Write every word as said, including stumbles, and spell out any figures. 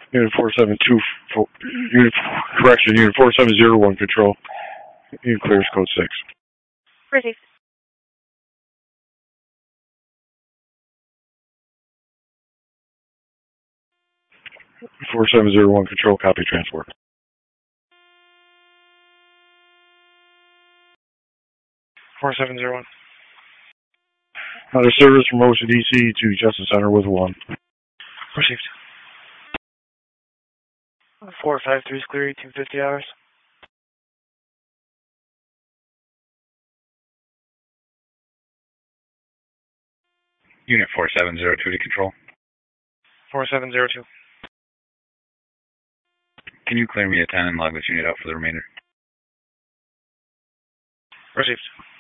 Unit four seven two, four, unit, correction, Unit four seven zero one control. Unit clears code six. Received. four seven zero one control, copy transport. four seven zero one. Out of service from O C D C to Justice Center with one. Received. four five three is clear, eighteen fifty hours. Unit four seven zero two to control. four seven zero two. Can you clear me a ten and log this unit out for the remainder? Received.